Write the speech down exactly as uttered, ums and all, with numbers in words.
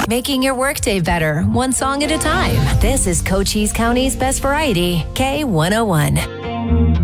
Making your workday better, one song at a time. This is Cochise County's best variety, K one oh one.